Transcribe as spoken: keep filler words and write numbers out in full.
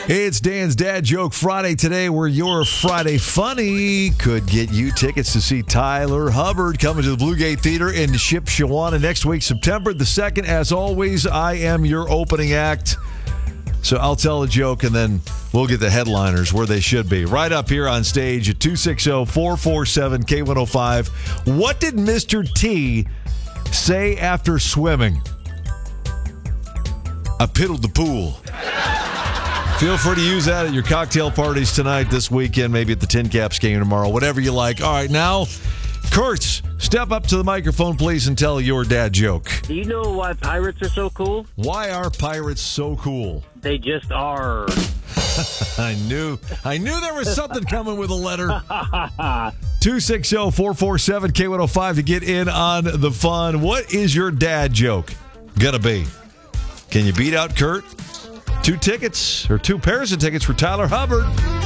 It's Dan's Dad Joke Friday today, where your Friday Funny could get you tickets to see Tyler Hubbard coming to the Blue Gate Theater in Shipshewana next week, September the second. As always, I am your opening act. So I'll tell a joke, and then we'll get the headliners where they should be. Right up here on stage at two six zero, four four seven, K one oh five. What did Mister T say after swimming? I piddled the pool. Feel free to use that at your cocktail parties tonight, this weekend, maybe at the Tin Caps game tomorrow, whatever you like. All right, now, Kurtz, step up to the microphone, please, and tell your dad joke. Do you know why pirates are so cool? Why are pirates so cool? They just are. I knew I knew there was something coming with a letter. two six zero, four four seven, K one oh five to get in on the fun. What is your dad joke gonna be? Can you beat out Kurt? Two tickets, or two pairs of tickets for Tyler Hubbard.